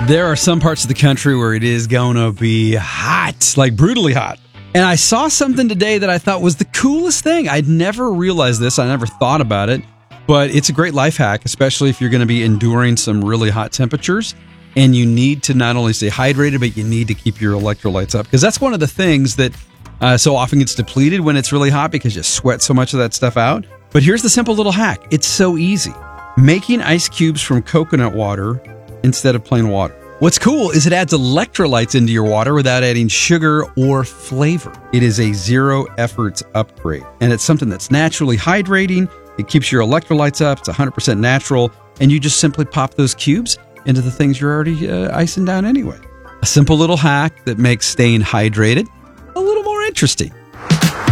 There are some parts of the country where it is going to be hot, like brutally hot. And I saw something today that I thought was the coolest thing. I'd never realized this. I never thought about it. But it's a great life hack, especially if you're going to be enduring some really hot temperatures. And you need to not only stay hydrated, but you need to keep your electrolytes up. Because that's one of the things that so often gets depleted when it's really hot because you sweat so much of that stuff out. But here's the simple little hack. It's so easy. Making ice cubes from coconut water instead of plain water. What's cool is it adds electrolytes into your water without adding sugar or flavor. It is a zero effort upgrade, and it's something that's naturally hydrating. It keeps your electrolytes up. It's 100% natural, and you just simply pop those cubes into the things you're already icing down anyway. A simple little hack that makes staying hydrated a little more interesting.